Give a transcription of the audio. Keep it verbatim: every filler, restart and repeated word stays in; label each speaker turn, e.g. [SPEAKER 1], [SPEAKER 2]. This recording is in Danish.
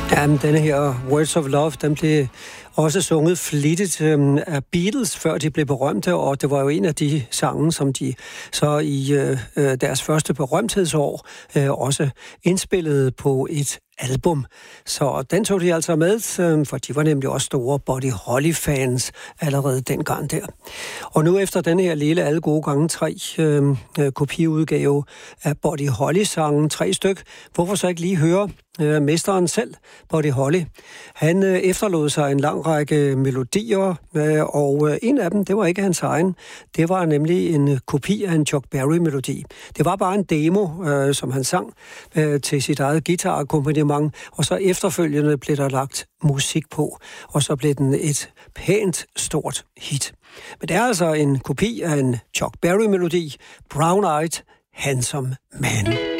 [SPEAKER 1] Jamen, denne her Words of Love, den blev også sunget flittigt øh, af Beatles, før de blev berømte, og det var jo en af de sange, som de så i øh, deres første berømthedsår øh, også indspillede på et album. Så den tog de altså med, øh, for de var nemlig også store Buddy Holly-fans allerede dengang der. Og nu efter den her lille alle gode gange tre øh, kopiudgave af Buddy Holly-sangen, tre styk, hvorfor så ikke lige høre øh, mesteren selv, Buddy Holly? Han øh, efterlod sig en lang række melodier, øh, og øh, en af dem, det var ikke hans egen. Det var nemlig en kopi af en Chuck Berry-melodi. Det var bare en demo, øh, som han sang øh, til sit eget guitarakkompagnement, og så efterfølgende blev der lagt musik på, og så blev den et pænt stort hit. Men det er altså en kopi af en Chuck Berry-melodi, Brown Eyed Handsome Man.